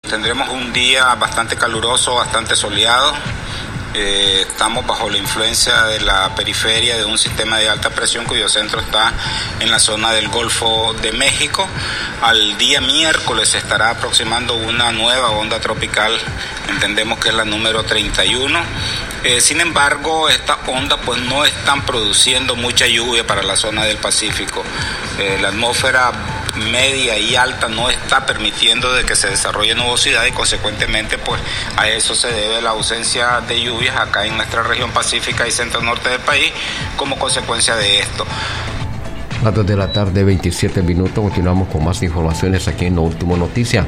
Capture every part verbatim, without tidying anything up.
Tendremos un día bastante caluroso, bastante soleado. Eh, estamos bajo la influencia de la periferia de un sistema de alta presión cuyo centro está en la zona del Golfo de México. Al día miércoles se estará aproximando una nueva onda tropical, entendemos que es la número treinta y uno. Eh, sin embargo, estas ondas pues no están produciendo mucha lluvia para la zona del Pacífico. Eh, la atmósfera media y alta no está permitiendo de que se desarrolle nubosidad y consecuentemente pues a eso se debe la ausencia de lluvias acá en nuestra región pacífica y centro norte del país como consecuencia de esto. Las dos de la tarde, veintisiete minutos, continuamos con más informaciones aquí en Lo Último Noticia.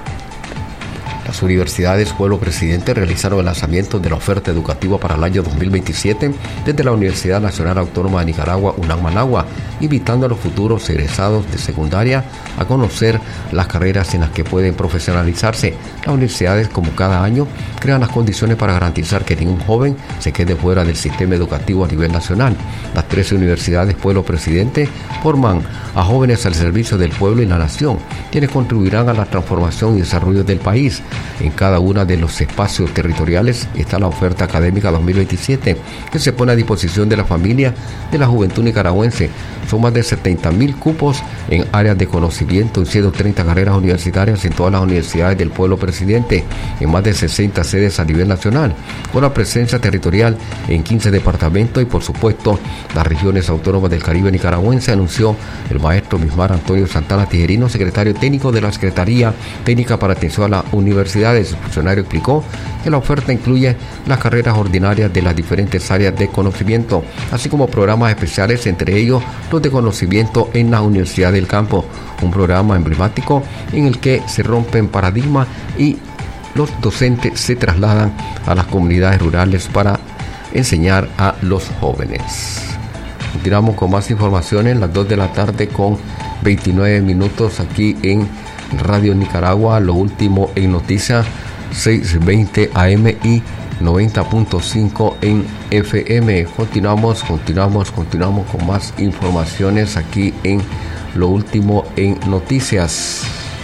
Las universidades Pueblo Presidente realizaron el lanzamiento de la oferta educativa para el año dos mil veintisiete desde la Universidad Nacional Autónoma de Nicaragua, UNAM Managua, invitando a los futuros egresados de secundaria a conocer las carreras en las que pueden profesionalizarse. Las universidades, como cada año, crean las condiciones para garantizar que ningún joven se quede fuera del sistema educativo a nivel nacional. Las trece universidades Pueblo Presidente forman a jóvenes al servicio del pueblo y la nación, quienes contribuirán a la transformación y desarrollo del país. En cada uno de los espacios territoriales está la oferta académica dos mil veintisiete, que se pone a disposición de la familia de la juventud nicaragüense. Son más de setenta mil cupos en áreas de conocimiento en ciento treinta carreras universitarias en todas las universidades del Pueblo Presidente, en más de sesenta sedes a nivel nacional, con la presencia territorial en quince departamentos y, por supuesto, las regiones autónomas del Caribe nicaragüense, anunció el maestro Mismar Antonio Santana Tijerino, secretario técnico de la Secretaría Técnica para Atención a las Universidades. El funcionario explicó que la oferta incluye las carreras ordinarias de las diferentes áreas de conocimiento, así como programas especiales, entre ellos los de conocimiento en la Universidad del Campo, un programa emblemático en el que se rompen paradigmas y los docentes se trasladan a las comunidades rurales para enseñar a los jóvenes. Continuamos con más informaciones, las dos de la tarde con veintinueve minutos aquí en Radio Nicaragua, lo último en noticias, seiscientos veinte A M y noventa punto cinco en F M. Continuamos, continuamos, continuamos con más informaciones aquí en lo último en noticias.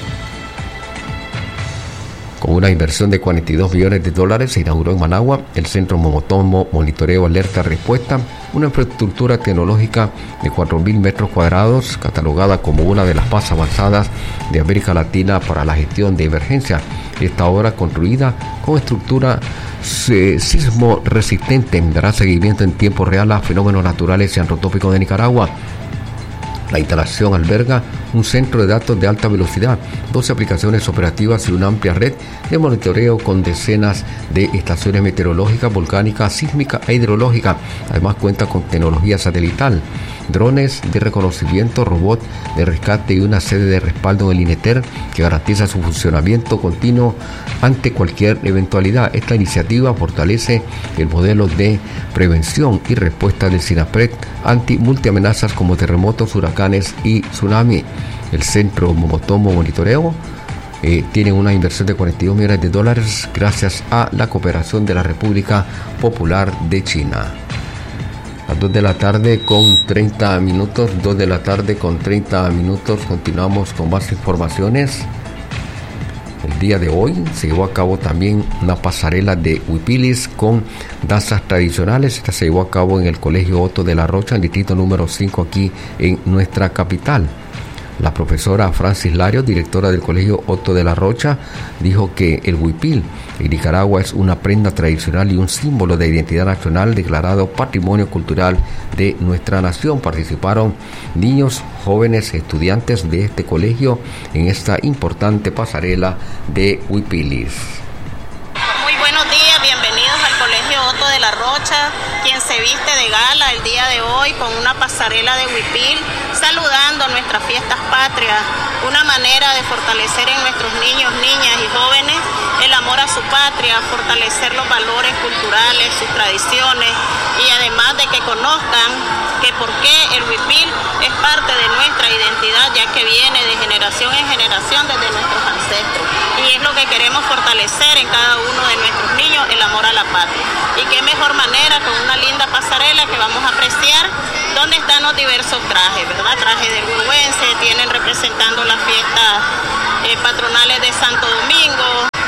Con una inversión de cuarenta y dos millones de dólares se inauguró en Managua el Centro Momotomo Monitoreo Alerta Respuesta, una infraestructura tecnológica de cuatro mil metros cuadrados, catalogada como una de las más avanzadas de América Latina para la gestión de emergencia. Esta obra, construida con estructura sismo resistente, dará seguimiento en tiempo real a fenómenos naturales y antrópicos de Nicaragua. La instalación alberga un centro de datos de alta velocidad, doce aplicaciones operativas y una amplia red de monitoreo con decenas de estaciones meteorológicas, volcánicas, sísmicas e hidrológicas. Además cuenta con tecnología satelital, drones de reconocimiento, robots de rescate y una sede de respaldo en el INETER que garantiza su funcionamiento continuo ante cualquier eventualidad. Esta iniciativa fortalece el modelo de prevención y respuesta del SINAPRED anti multiamenazas como terremotos, huracanes y tsunami. El Centro Momotomo Monitoreo eh, tiene una inversión de cuarenta y dos millones de dólares gracias a la cooperación de la República Popular de China. A dos de la tarde con treinta minutos, dos de la tarde con treinta minutos, continuamos con más informaciones. El día de hoy se llevó a cabo también una pasarela de huipilis con danzas tradicionales. Esta se llevó a cabo en el Colegio Otto de la Rocha, en el distrito número cinco aquí en nuestra capital. La profesora Francis Lario, directora del Colegio Otto de la Rocha, dijo que el huipil en Nicaragua es una prenda tradicional y un símbolo de identidad nacional declarado Patrimonio Cultural de nuestra nación. Participaron niños, jóvenes, estudiantes de este colegio en esta importante pasarela de huipilis. Muy buenos días, bienvenidos al Colegio Otto de la Rocha, quien se viste de gala el día de hoy con una pasarela de huipil, saludando nuestras fiestas patrias, una manera de fortalecer en nuestros niños, niñas y jóvenes el amor a su patria, fortalecer los valores culturales, sus tradiciones y además de que conozcan que por qué el huipil es parte de nuestra identidad, ya que viene de generación en generación desde nuestros ancestros. Y es lo que queremos fortalecer en cada uno de nuestros niños, el amor a la patria. Y qué mejor manera con una linda pasarela que vamos a apreciar, donde están los diversos trajes, ¿verdad? Trajes del huehuense, tienen representando las fiestas eh, patronales de Santo Domingo,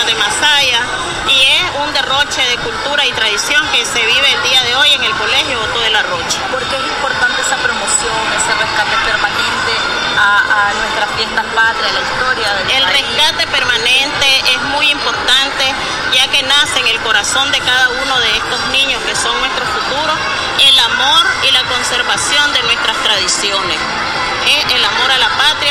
de Masaya, y es un derroche de cultura y tradición que se vive el día de hoy en el Colegio Otto de la Rocha. ¿Por qué es importante esa promoción, ese rescate permanente a, a nuestras fiestas patrias, la historia del El país? rescate permanente es muy importante, ya que nace en el corazón de cada uno de estos niños que son nuestro futuro, el amor y la conservación de nuestras tradiciones. ¿Eh? El amor a la patria,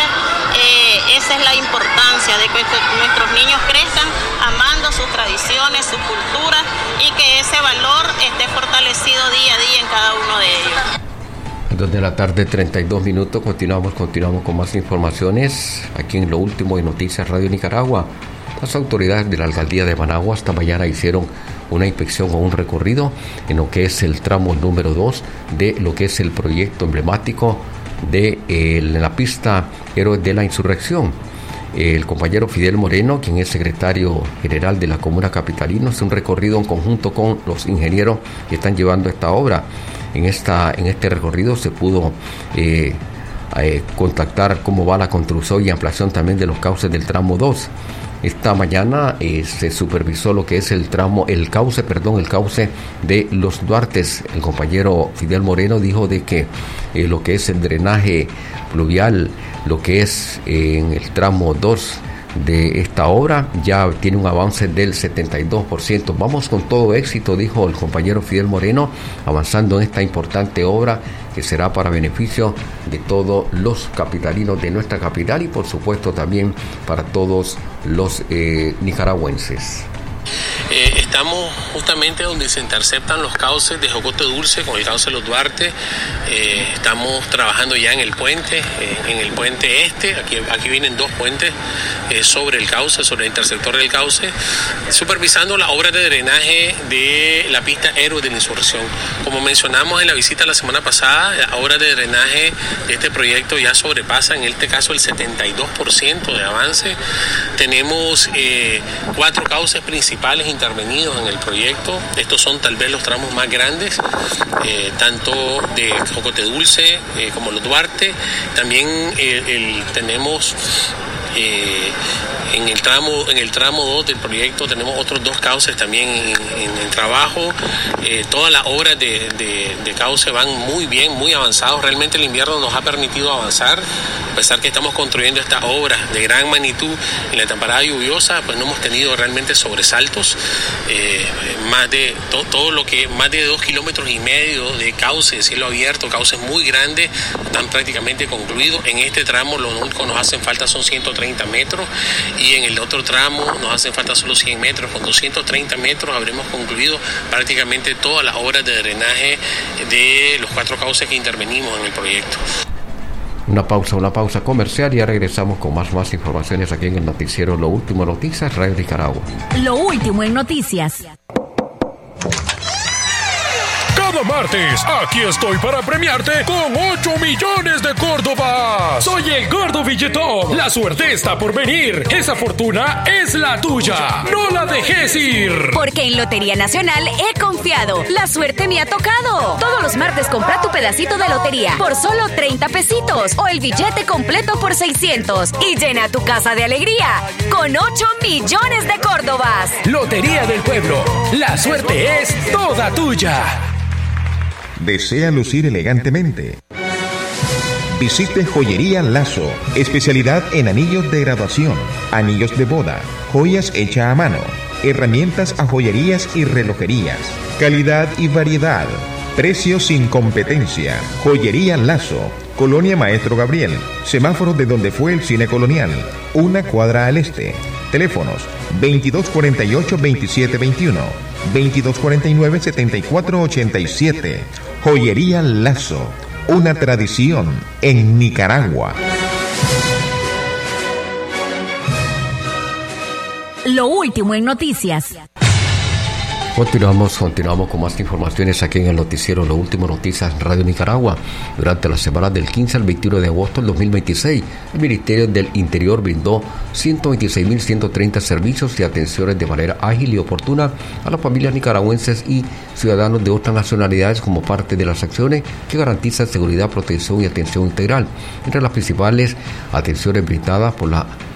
eh, esa es la importancia de que nuestros niños crezcan amando sus tradiciones, su cultura, y que ese valor esté fortalecido día a día en cada uno de ellos. dos de la tarde, treinta y dos minutos, continuamos, continuamos con más informaciones aquí en Lo Último de Noticias Radio Nicaragua. Las autoridades de la alcaldía de Managua esta mañana hicieron una inspección o un recorrido en lo que es el tramo número dos de lo que es el proyecto emblemático de eh, la pista Héroes de la Insurrección. El compañero Fidel Moreno, quien es secretario general de la Comuna Capitalino, hace un recorrido en conjunto con los ingenieros que están llevando esta obra. En, esta, en este recorrido se pudo eh, eh, contactar cómo va la construcción y ampliación también de los cauces del tramo dos. Esta mañana eh, se supervisó lo que es el tramo, el cauce, perdón, el cauce de los Duartes. El compañero Fidel Moreno dijo de que eh, lo que es el drenaje pluvial, lo que es eh, en el tramo dos de esta obra, ya tiene un avance del setenta y dos por ciento. Vamos con todo éxito, dijo el compañero Fidel Moreno, avanzando en esta importante obra que será para beneficio de todos los capitalinos de nuestra capital y por supuesto también para todos los eh, nicaragüenses. Eh, estamos justamente donde se interceptan los cauces de Jocote Dulce con el cauce de los Duarte. Eh, estamos trabajando ya en el puente, eh, en el puente este. Aquí, aquí vienen dos puentes eh, sobre el cauce, sobre el intersector del cauce, supervisando la obra de drenaje de la pista Héroes de la Insurrección. Como mencionamos en la visita la semana pasada, la obra de drenaje de este proyecto ya sobrepasa en este caso el setenta y dos por ciento de avance. Tenemos eh, cuatro cauces principales intervenidos en el proyecto. Estos son tal vez los tramos más grandes, eh, tanto de Jocote Dulce eh, como los Duarte. También eh, el, tenemos eh, en el tramo en el tramo dos del proyecto tenemos otros dos cauces también en, en, en trabajo. Eh, todas las obras de, de, de cauce van muy bien, muy avanzados. Realmente el invierno nos ha permitido avanzar, a pesar que estamos construyendo estas obras de gran magnitud en la temporada lluviosa, pues no hemos tenido realmente sobresaltos. Eh, más de to, todo lo que más de dos kilómetros y medio de cauce de cielo abierto, cauces muy grandes, están prácticamente concluidos. En este tramo lo único que nos hacen falta son ciento treinta metros y en el otro tramo nos hacen falta solo cien metros. Con doscientos treinta metros habremos concluido prácticamente todas las obras de drenaje de los cuatro cauces que intervenimos en el proyecto. Una pausa, una pausa comercial y ya regresamos con más, más informaciones aquí en el noticiero Lo Último Noticias, Radio Nicaragua. Lo último en noticias. Cada martes, aquí estoy para premiarte con ocho millones de Córdobas. Soy el Gordo Billetón. La suerte está por venir. Esa fortuna es la tuya. No la dejes ir. Porque en Lotería Nacional he confiado. La suerte me ha tocado. Todos los martes compra tu pedacito de lotería por solo treinta pesitos o el billete completo por seiscientos y llena tu casa de alegría con ocho millones de Córdobas. Lotería del Pueblo. La suerte es toda tuya. ¿Desea lucir elegantemente? Visite Joyería Lazo, especialidad en anillos de graduación, anillos de boda, joyas hechas a mano, herramientas a joyerías y relojerías, calidad y variedad, precios sin competencia. Joyería Lazo, Colonia Maestro Gabriel, semáforo de donde fue el cine colonial, una cuadra al este. Teléfonos veintidós cuarenta y ocho, veintisiete veintiuno, veintidós cuarenta y nueve, setenta y cuatro ochenta y siete. Joyería Lazo, una tradición en Nicaragua. Lo último en noticias. Continuamos, continuamos con más informaciones aquí en el noticiero Lo Último Noticias Radio Nicaragua. Durante la semana del quince al veintiuno de agosto del dos mil veintiséis, el Ministerio del Interior brindó ciento veintiséis mil ciento treinta servicios y atenciones de manera ágil y oportuna a las familias nicaragüenses y ciudadanos de otras nacionalidades como parte de las acciones que garantizan seguridad, protección y atención integral. Entre las principales atenciones brindadas por la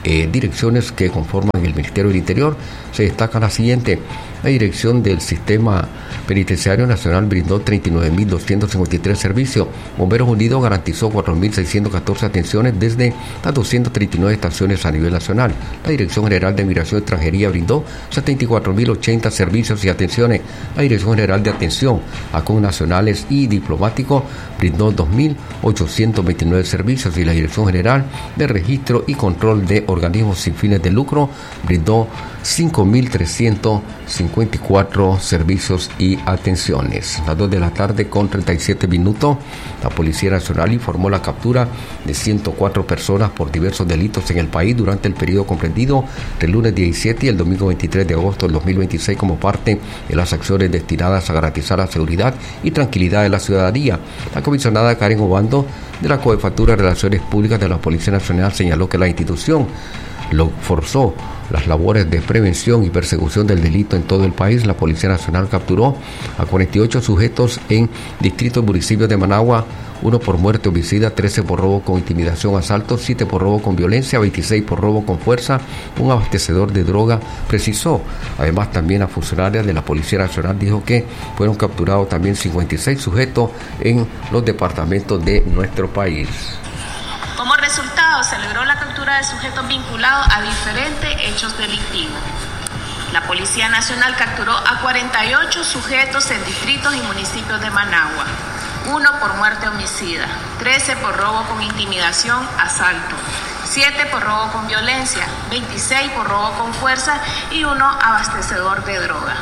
eh, direcciones que conforman el Ministerio del Interior. Se destaca la siguiente: la dirección del Sistema Penitenciario Nacional brindó treinta y nueve mil doscientos cincuenta y tres servicios. Bomberos Unidos garantizó cuatro mil seiscientos catorce atenciones desde las doscientas treinta y nueve estaciones a nivel nacional. La Dirección General de Migración y Extranjería brindó setenta y cuatro mil ochenta servicios y atenciones. La Dirección General de Atención a connacionales y diplomáticos brindó dos mil ochocientos veintinueve servicios, y la Dirección General de Registro y Control de Organismos sin fines de lucro brindó cinco mil trescientos cincuenta y cuatro servicios y atenciones. A las dos de la tarde con treinta y siete minutos, la Policía Nacional informó la captura de ciento cuatro personas por diversos delitos en el país durante el periodo comprendido del lunes diecisiete y el domingo veintitrés de agosto del dos mil veintiséis como parte de las acciones destinadas a garantizar la seguridad y tranquilidad de la ciudadanía. La comisionada Karen Obando de la Cojefatura de Relaciones Públicas de la Policía Nacional señaló que la institución lo forzó las labores de prevención y persecución del delito en todo el país. La Policía Nacional capturó a cuarenta y ocho sujetos en distritos y municipios de Managua, uno por muerte homicida, trece por robo con intimidación, asalto, siete por robo con violencia, veintiséis por robo con fuerza, un abastecedor de droga, precisó. Además, también la funcionaria de la Policía Nacional dijo que fueron capturados también cincuenta y seis sujetos en los departamentos de nuestro país. Como resultado, se logró la captura de sujetos vinculados a diferentes hechos delictivos. La Policía Nacional capturó a cuarenta y ocho sujetos en distritos y municipios de Managua, uno por muerte homicida, trece por robo con intimidación, asalto, siete por robo con violencia, veintiséis por robo con fuerza y uno abastecedor de droga.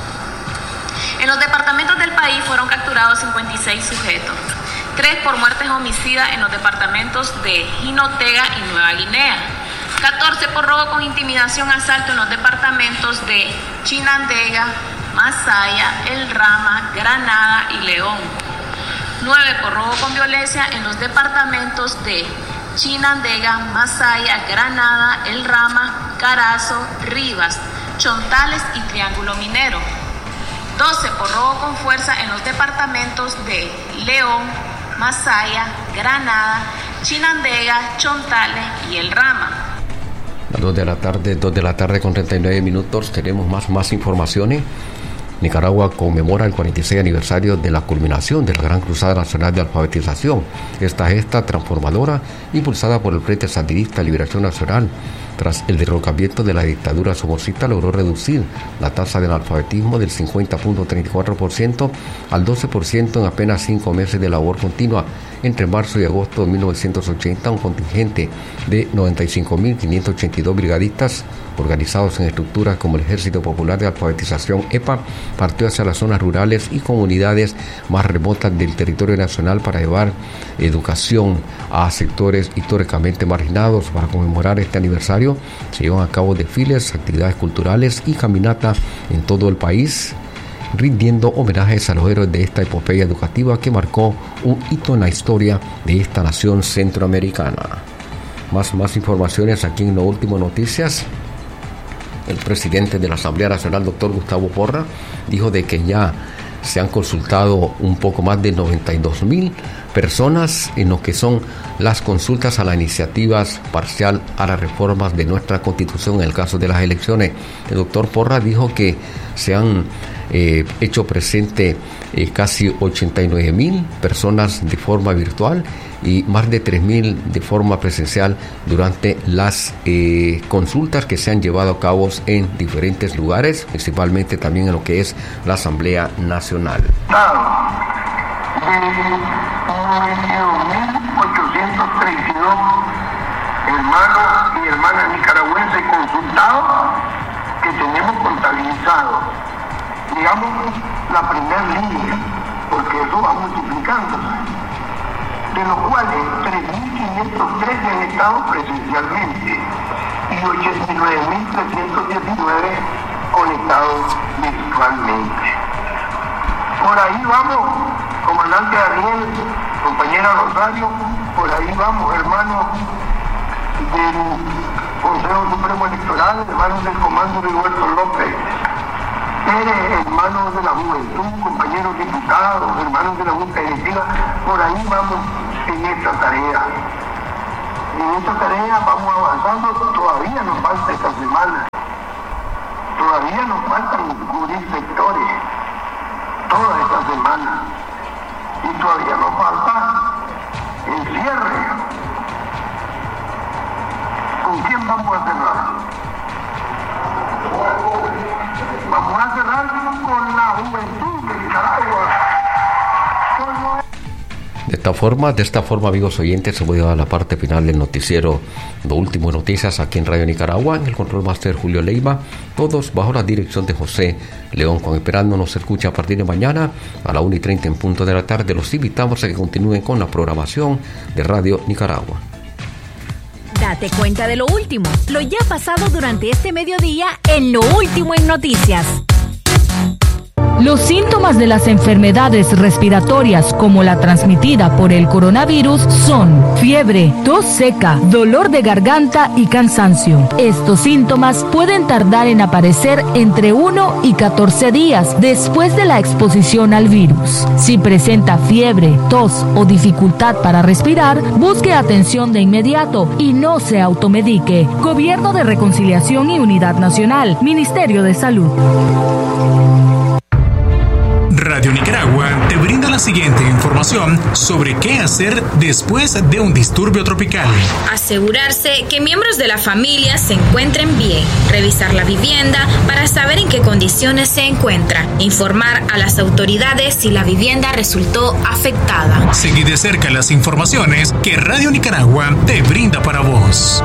En los departamentos del país fueron capturados cincuenta y seis sujetos, tres por muertes homicidas en los departamentos de Jinotega y Nueva Guinea, catorce por robo con intimidación, asalto en los departamentos de Chinandega, Masaya, El Rama, Granada y León, nueve por robo con violencia en los departamentos de Chinandega, Masaya, Granada, El Rama, Carazo, Rivas, Chontales y Triángulo Minero, doce por robo con fuerza en los departamentos de León, Masaya, Granada, Chinandega, Chontales y El Rama. A las dos de la tarde, dos de la tarde con treinta y nueve minutos, tenemos más, más informaciones. Nicaragua conmemora el cuarenta y seis aniversario de la culminación de la Gran Cruzada Nacional de Alfabetización. Esta gesta transformadora, impulsada por el Frente Sandinista de Liberación Nacional, tras el derrocamiento de la dictadura somocista, logró reducir la tasa del analfabetismo del cincuenta punto treinta y cuatro por ciento al doce por ciento en apenas cinco meses de labor continua. Entre marzo y agosto de mil novecientos ochenta, un contingente de noventa y cinco mil quinientos ochenta y dos brigadistas, organizados en estructuras como el Ejército Popular de Alfabetización E P A, partió hacia las zonas rurales y comunidades más remotas del territorio nacional para llevar educación a sectores históricamente marginados. Para conmemorar este aniversario, se llevan a cabo desfiles, actividades culturales y caminatas en todo el país, rindiendo homenajes a los héroes de esta epopeya educativa que marcó un hito en la historia de esta nación centroamericana. Más, más informaciones aquí en Lo Último Noticias. El presidente de la Asamblea Nacional, doctor Gustavo Porra, dijo de que ya se han consultado un poco más de noventa y dos mil personas en lo que son las consultas a las iniciativas parcial a las reformas de nuestra Constitución en el caso de las elecciones. El doctor Porra dijo que se han eh, hecho presente eh, casi ochenta y nueve mil personas de forma virtual y más de tres mil de forma presencial durante las eh, consultas que se han llevado a cabo en diferentes lugares, principalmente también en lo que es la Asamblea Nacional. mil ochocientos treinta y dos hermanos y hermanas nicaragüenses consultados que tenemos contabilizados. Digamos la primera línea, porque eso va multiplicándose, de los cuales tres mil quinientos trece han estado presencialmente y ochenta y nueve mil trescientos diecinueve conectados virtualmente. Por ahí vamos, comandante Ariel, compañera Rosario, por ahí vamos, hermanos del Consejo Supremo Electoral, hermanos del Comando Rigoberto López Pérez, hermanos de la Juventud, compañeros diputados, hermanos de la Junta Directiva, por ahí vamos en esta tarea. En esta tarea vamos avanzando, todavía nos falta esta semana. Todavía nos faltan cubrir sectores toda esta semana. Y todavía nos falta el cierre. ¿Con quién vamos a cerrar? Vamos a cerrar con la juventud de Nicaragua. De esta forma, de esta forma, amigos oyentes, se voy a la parte final del noticiero Lo Último Noticias aquí en Radio Nicaragua, en el Control Master Julio Leiva, todos bajo la dirección de José León. Con Esperando nos escucha a partir de mañana a la una y treinta en punto de la tarde. Los invitamos a que continúen con la programación de Radio Nicaragua. Date cuenta de lo último, lo ya pasado durante este mediodía en Lo Último en Noticias. Los síntomas de las enfermedades respiratorias como la transmitida por el coronavirus son fiebre, tos seca, dolor de garganta y cansancio. Estos síntomas pueden tardar en aparecer entre uno y catorce días después de la exposición al virus. Si presenta fiebre, tos o dificultad para respirar, busque atención de inmediato y no se automedique. Gobierno de Reconciliación y Unidad Nacional, Ministerio de Salud. Radio Nicaragua te brinda la siguiente información sobre qué hacer después de un disturbio tropical. Asegurarse que miembros de la familia se encuentren bien. Revisar la vivienda para saber en qué condiciones se encuentra. Informar a las autoridades si la vivienda resultó afectada. Seguí de cerca las informaciones que Radio Nicaragua te brinda para vos.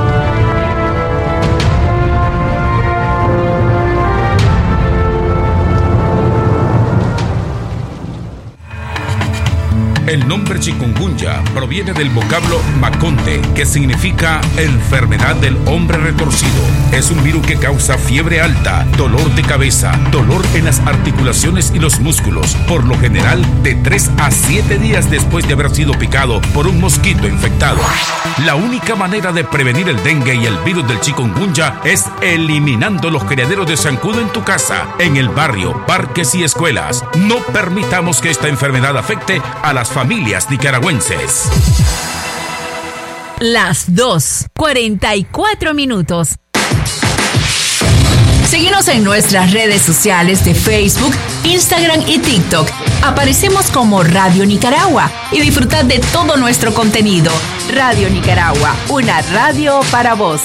El nombre chikungunya proviene del vocablo maconte, que significa enfermedad del hombre retorcido. Es un virus que causa fiebre alta, dolor de cabeza, dolor en las articulaciones y los músculos, por lo general de tres a siete días después de haber sido picado por un mosquito infectado. La única manera de prevenir el dengue y el virus del chikungunya es eliminando los criaderos de zancudo en tu casa, en el barrio, parques y escuelas. No permitamos que esta enfermedad afecte a las familias nicaragüenses. Las dos, cuarenta y cuatro minutos. Síguenos en nuestras redes sociales de Facebook, Instagram y TikTok. Aparecemos como Radio Nicaragua y disfrutad de todo nuestro contenido. Radio Nicaragua, una radio para vos.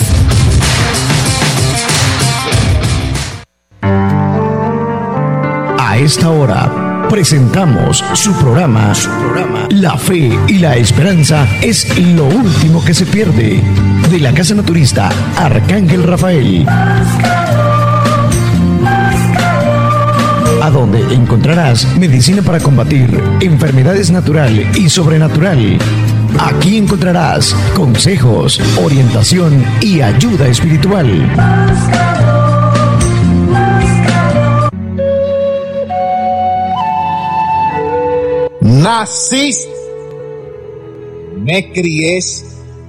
A esta hora presentamos su programa, su programa La Fe y la Esperanza es lo último que se pierde, de la Casa Naturista Arcángel Rafael, a donde encontrarás medicina para combatir enfermedades natural y sobrenatural. Aquí encontrarás consejos, orientación y ayuda espiritual. Nacís, me criés,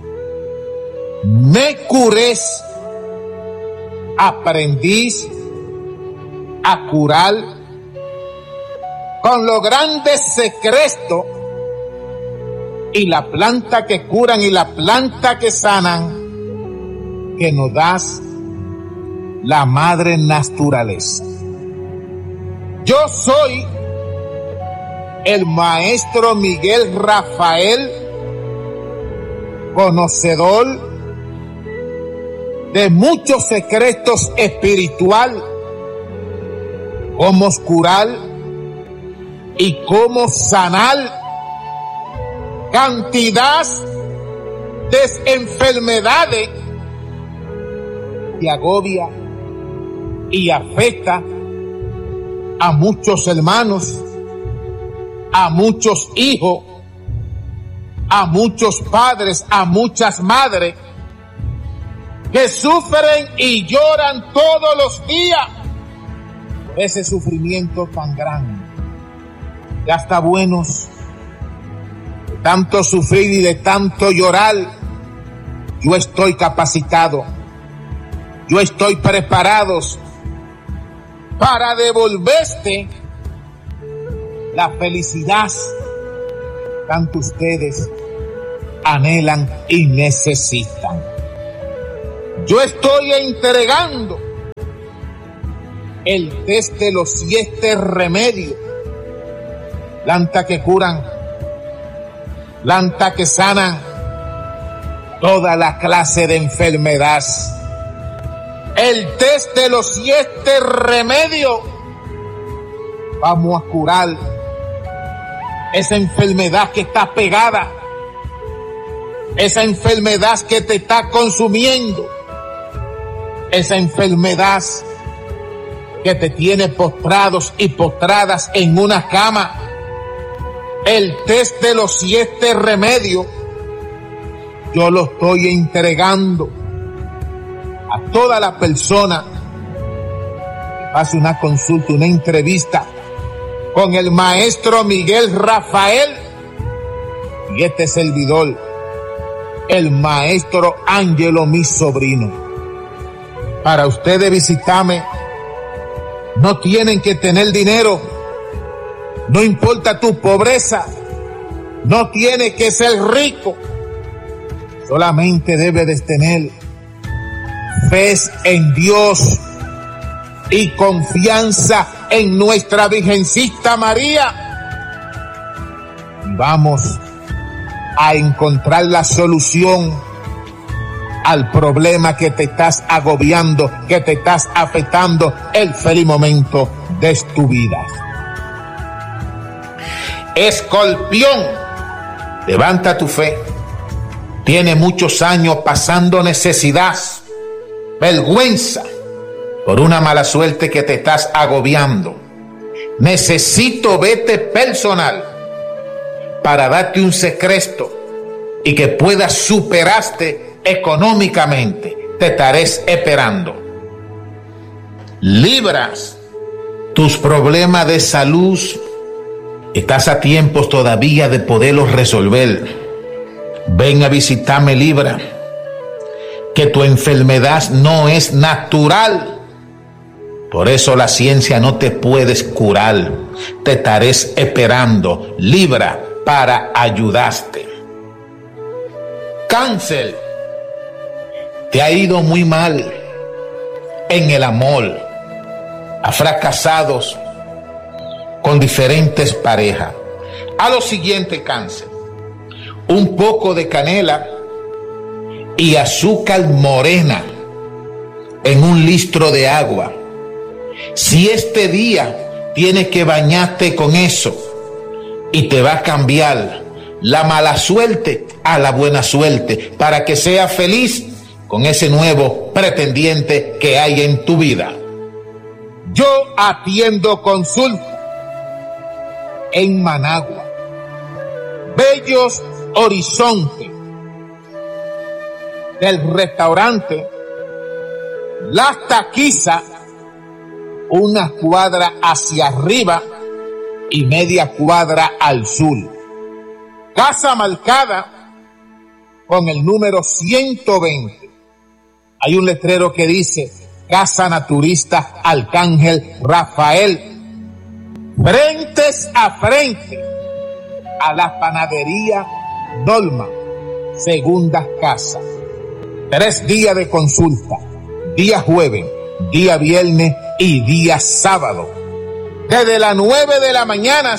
me curés, aprendís a curar con los grandes secretos y la planta que curan y la planta que sanan que nos das la madre naturaleza. Yo soy el maestro Miguel Rafael, conocedor de muchos secretos espirituales, cómo curar y cómo sanar cantidad de enfermedades que agobia y afecta a muchos hermanos, a muchos hijos, a muchos padres, a muchas madres que sufren y lloran todos los días ese sufrimiento tan grande. Ya está buenos de tanto sufrir y de tanto llorar. Yo estoy capacitado, yo estoy preparado para devolverte la felicidad, tanto ustedes anhelan y necesitan. Yo estoy entregando el test de los siete remedios, lanta que curan, lanta que sanan toda la clase de enfermedad. El test de los siete remedios. Vamos a curar esa enfermedad que está pegada, esa enfermedad que te está consumiendo, esa enfermedad que te tiene postrados y postradas en una cama. El test de los siete remedios yo lo estoy entregando a toda la persona que hace una consulta, una entrevista con el maestro Miguel Rafael y este servidor, el maestro Ángelo, mi sobrino. Para ustedes visitarme, no tienen que tener dinero, no importa tu pobreza, no tienes que ser rico, solamente debes de tener fe en Dios y confianza en nuestra Virgencita María. Vamos a encontrar la solución al problema que te estás agobiando, que te estás afectando el feliz momento de tu vida. Escorpión, levanta tu fe. Tiene muchos años pasando necesidad, vergüenza, por una mala suerte que te estás agobiando. Necesito vete personal para darte un secreto y que puedas superarte económicamente. Te estaré esperando. Libras, tus problemas de salud, estás a tiempos todavía de poderlos resolver. Ven a visitarme, Libra, que tu enfermedad no es natural. Por eso la ciencia no te puedes curar. Te estaré esperando, Libra, para ayudarte. Cáncer, te ha ido muy mal en el amor. Has fracasado con diferentes parejas. A lo siguiente, Cáncer: un poco de canela y azúcar morena en un litro de agua. Si este día tienes que bañarte con eso, y te va a cambiar la mala suerte a la buena suerte, para que seas feliz con ese nuevo pretendiente que hay en tu vida. Yo atiendo consulta en Managua, Bellos Horizonte, del restaurante Las Taquizas, una cuadra hacia arriba y media cuadra al sur. Casa marcada con el número ciento veinte. Hay un letrero que dice Casa Naturista Arcángel Rafael. Frentes a frente a la panadería Dolma, segunda casa. Tres días de consulta, día jueves, día viernes y día sábado, desde las nueve de la mañana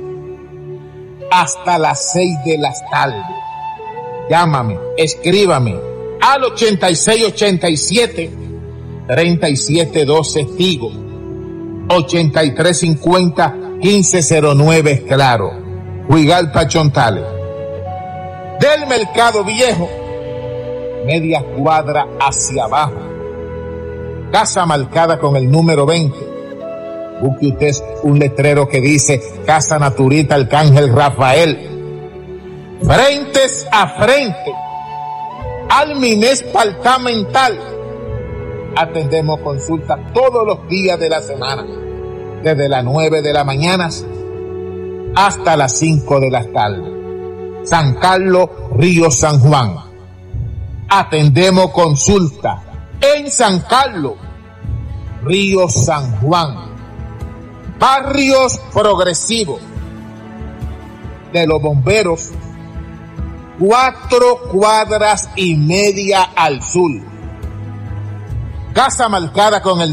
hasta las seis de la tarde. Llámame, escríbame al ochenta y seis ochenta y siete treinta y siete doce Tigo, ochenta y tres cincuenta quince cero nueve Claro, Huigalpa Chontales. Del Mercado Viejo, media cuadra hacia abajo, casa marcada con el número veinte. Busque usted un letrero que dice Casa Naturista Arcángel Rafael. Frentes a frente al Mines Departamental. Atendemos consultas todos los días de la semana, desde las nueve de la mañana hasta las cinco de la tarde. San Carlos, Río San Juan. Atendemos consulta en San Carlos, Río San Juan. Barrios progresivos de los bomberos cuatro cuadras y media al sur. Casa marcada con el